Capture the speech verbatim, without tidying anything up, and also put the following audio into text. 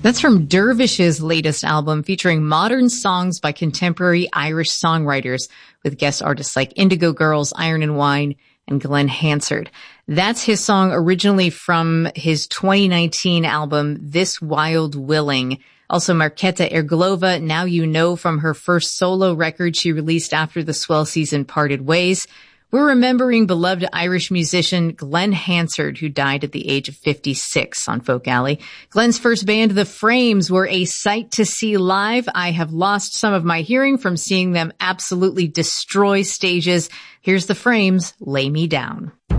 That's from Dervish's latest album featuring modern songs by contemporary Irish songwriters with guest artists like Indigo Girls, Iron and Wine, and Glenn Hansard. That's his song originally from his twenty nineteen album, This Wild Willing. Also, Marketa Erglova, Now You Know, from her first solo record she released after the Swell season parted ways. We're remembering beloved Irish musician Glenn Hansard, who died at the age of fifty-six on Folk Alley. Glenn's first band, The Frames, were a sight to see live. I have lost some of my hearing from seeing them absolutely destroy stages. Here's The Frames, Lay Me Down.